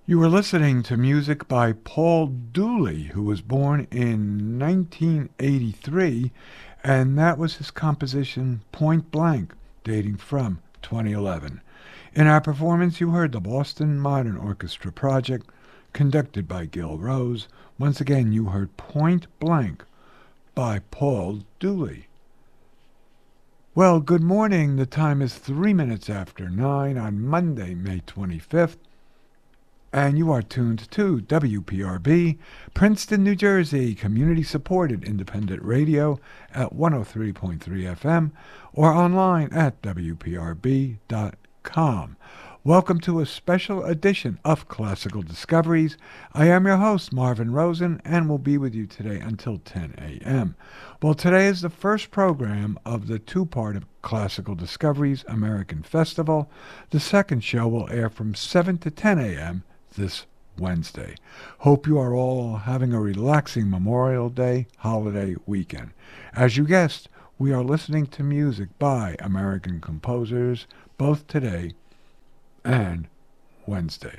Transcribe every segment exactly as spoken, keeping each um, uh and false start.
You were listening to music by Paul Dooley, who was born in nineteen eighty-three, and that was his composition Point Blank, dating from twenty eleven. In our performance, you heard the Boston Modern Orchestra Project, conducted by Gil Rose. Once again, you heard Point Blank by Paul Dooley. Well, good morning. The time is three minutes after nine on Monday, May twenty-fifth. And you are tuned to W P R B, Princeton, New Jersey, community-supported independent radio at one oh three point three F M or online at W P R B dot com. Welcome to a special edition of Classical Discoveries. I am your host, Marvin Rosen, and will be with you today until ten a.m. Well, today is the first program of the two-part of Classical Discoveries American Festival. The second show will air from seven to ten a.m. this Wednesday. Hope you are all having a relaxing Memorial Day holiday weekend. As you guessed, we are listening to music by American composers both today and Wednesday.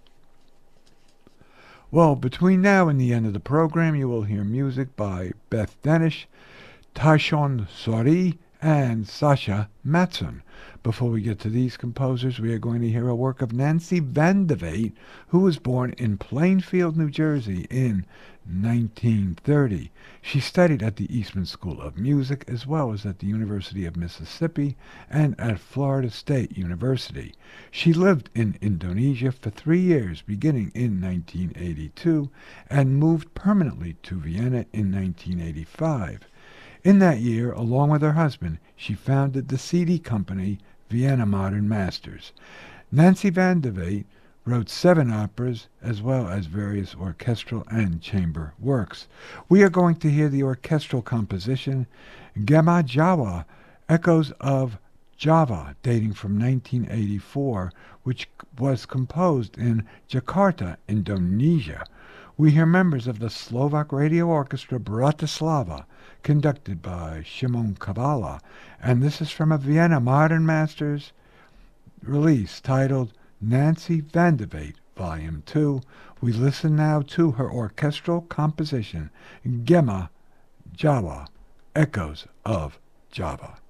Well, between now and the end of the program, you will hear music by Beth Denish, Taishon Sori, and Sasha Matson. Before we get to these composers, we are going to hear a work of Nancy Vandervaart, who was born in Plainfield, New Jersey in nineteen thirty. She studied at the Eastman School of Music as well as at the University of Mississippi and at Florida State University. She lived in Indonesia for three years beginning in nineteen eighty-two and moved permanently to Vienna in nineteen eighty-five. In that year, along with her husband, she founded the C D company Vienna Modern Masters. Nancy Vandervaart wrote seven operas as well as various orchestral and chamber works. We are going to hear the orchestral composition Gema Jawa, Echoes of Java, dating from nineteen eighty-four, which was composed in Jakarta, Indonesia. We hear members of the Slovak Radio Orchestra Bratislava, conducted by Shimon Kavala, and this is from a Vienna Modern Masters release titled Nancy Vandervaart, Volume two. We listen now to her orchestral composition, Gema Jawa, Echoes of Java.